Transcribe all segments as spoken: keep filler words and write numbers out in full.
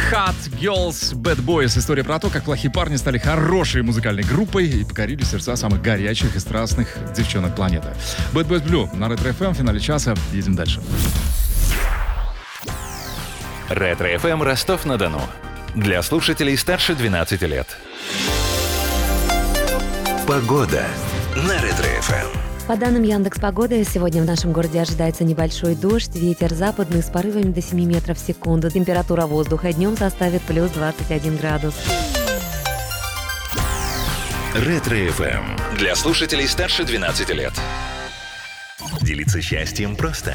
Hot Girls Bad Boys. История про то, как плохие парни стали хорошей музыкальной группой и покорили сердца самых горячих и страстных девчонок планеты. Bad Boys Blue на Ретро эф эм в финале часа. Едем дальше. Ретро эф эм Ростов-на-Дону. Для слушателей старше двенадцати лет. Погода на Ретро эф эм. По данным Яндекс.Погоды, сегодня в нашем городе ожидается небольшой дождь, ветер западный с порывами до семи метров в секунду. Температура воздуха днем составит плюс двадцать один градус. Ретро эф эм. Для слушателей старше двенадцати лет. Делиться счастьем просто.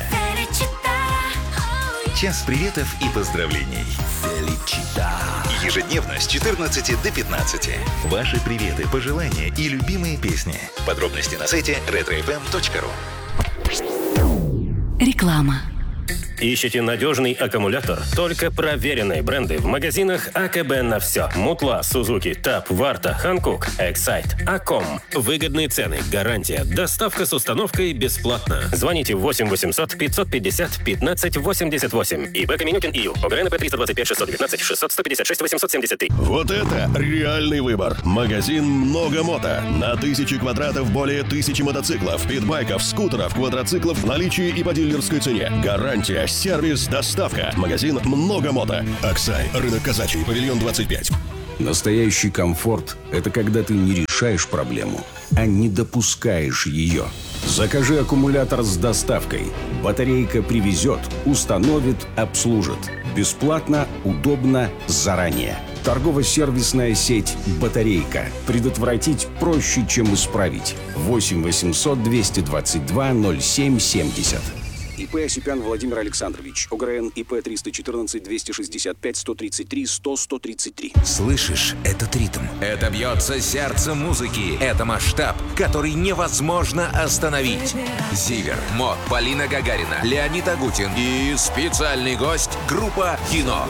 Час приветов и поздравлений. Ежедневно с четырнадцати до пятнадцати. Ваши приветы, пожелания и любимые песни. Подробности на сайте ретро эф эм точка ру. Реклама. Ищете надежный аккумулятор? Только проверенные бренды в магазинах АКБ на все. Мутла, Сузуки, Таб, Варта, Ханкук, Эксайт, Аком. Выгодные цены, гарантия, доставка с установкой бесплатно. Звоните восемь восемьсот пятьсот пятьдесят пятнадцать восемьдесят восемь. ИБ Каменюкин ИЮ. ОГРНП триста двадцать пять шестьсот девятнадцать шестьсот сто пятьдесят шесть восемьсот семьдесят три. Вот это реальный выбор. Магазин «Много мото». На тысячи квадратов более тысячи мотоциклов, питбайков, скутеров, квадроциклов в наличии и по дилерской цене. Гарантия, сервис, доставка. Магазин «Много мото». Аксай, рынок Казачий, павильон двадцать пять. Настоящий комфорт – это когда ты не решаешь проблему, а не допускаешь ее. Закажи аккумулятор с доставкой. Батарейка привезет, установит, обслужит. Бесплатно, удобно, заранее. Торгово-сервисная сеть «Батарейка». Предотвратить проще, чем исправить. восемь восемьсот двести двадцать два ноль семь семьдесят. ИП Осипян Владимир Александрович. ОГРН ИП триста четырнадцать двести шестьдесят пять сто тридцать три сто сто тридцать три. Слышишь этот ритм? Это бьется сердце музыки. Это масштаб, который невозможно остановить. Зиверт, Мот, Полина Гагарина, Леонид Агутин и специальный гость группа «Кино».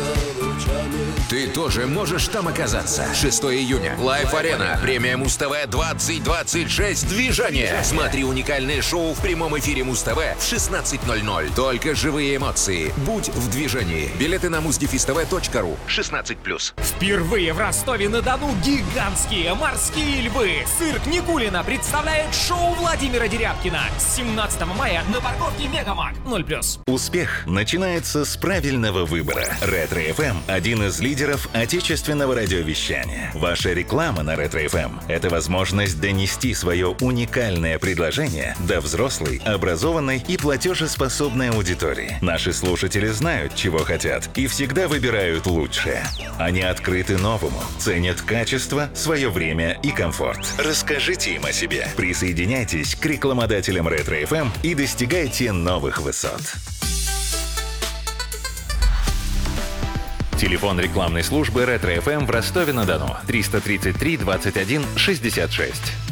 Ты тоже можешь там оказаться. шестого июня. Лайф-арена. Премия Муз-ТВ двадцать двадцать шесть. Движение. Смотри уникальное шоу в прямом эфире Муз-ТВ в шестнадцать ноль ноль. Только живые эмоции. Будь в движении. Билеты на муз дефис тэ вэ точка ру. шестнадцать плюс. Впервые в Ростове-на-Дону гигантские морские львы. Цирк Никулина представляет шоу Владимира Дерябкина. семнадцатого мая на парковке Мегамаг. ноль плюс. Успех начинается с правильного выбора. Ретро эф эм – один из лидеров отечественного радиовещания. Ваша реклама на Ретро эф эм – это возможность донести свое уникальное предложение до взрослой, образованной и платежеспособной аудитории. Наши слушатели знают, чего хотят, и всегда выбирают лучшее. Они открыты новому, ценят качество, свое время и комфорт. Расскажите им о себе. Присоединяйтесь к рекламодателям Ретро эф эм и достигайте новых высот. Телефон рекламной службы Ретро эф эм в Ростове-на-Дону триста тридцать три двадцать один шестьдесят шесть.